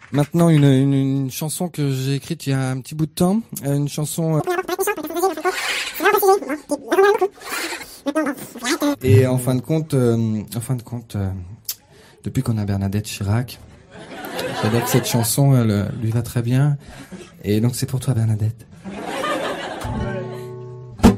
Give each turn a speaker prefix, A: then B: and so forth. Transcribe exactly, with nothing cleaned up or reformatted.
A: maintenant une, une, une chanson que j'ai écrite il y a un petit bout de temps, euh, une chanson. Euh... Et en fin de compte, euh, en fin de compte, euh, depuis qu'on a Bernadette Chirac, j'adore que cette chanson, elle euh, lui va très bien. Et donc c'est pour toi, Bernadette.